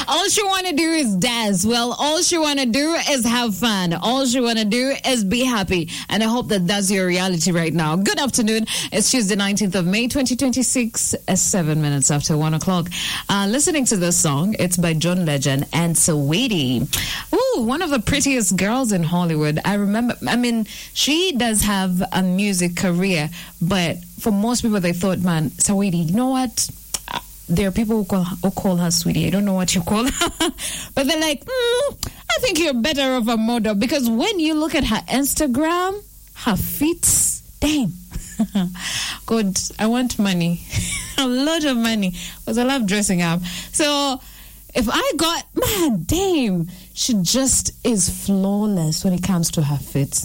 All she want to do is dance. Well, all she want to do is have fun. All she want to do is be happy. And I hope that that's your reality right now. Good afternoon. It's Tuesday, 19th of May, 2026, 7 minutes after 1 o'clock. Listening to this song, it's by John Legend and Saweetie. Ooh, one of the prettiest girls in Hollywood. She does have a music career, but for most people, they thought, man, Saweetie, you know what? There are people who call her sweetie. I don't know what you call her. But they're like, I think you're better of a model. Because when you look at her Instagram, her feet, damn. God, I want money. A lot of money. Because I love dressing up. So if I got, man, damn. She just is flawless when it comes to her feet.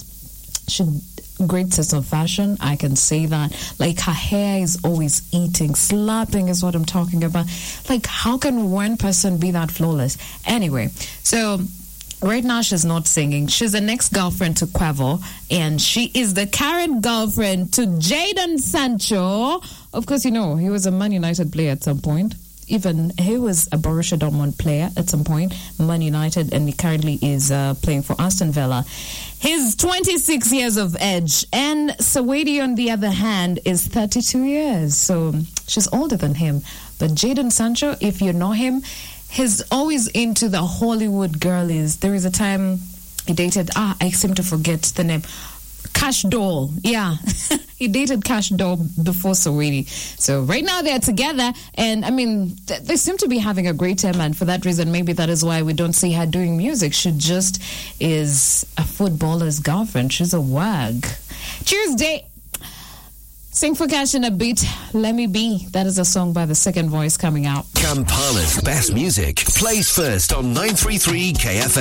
Great sense of fashion, I can say that. Like, her hair is always eating. Slapping is what I'm talking about. Like, how can one person be that flawless? Anyway, so right now she's not singing. She's the next girlfriend to Quavo, and she is the current girlfriend to Jadon Sancho. Of course, you know, he was a Man United player at some point. Even he was a Borussia Dortmund player at some point, Man United, and he currently is playing for Aston Villa. He's 26 years of age, and Saweetie, on the other hand, is 32 years. So she's older than him. But Jadon Sancho, if you know him, he's always into the Hollywood girlies. There is a time he dated, I seem to forget the name, Cash Doll. Yeah, he dated Cash Doll before Saweetie. So right now they're together, and I mean, they seem to be having a great time, and for that reason, maybe that is why we don't see her doing music. She just is a footballer's girlfriend. She's a wag. Tuesday. Sing for cash in a beat. Let Me Be. That is a song by The Second Voice coming out. Kampala's best music plays first on 933 KFM.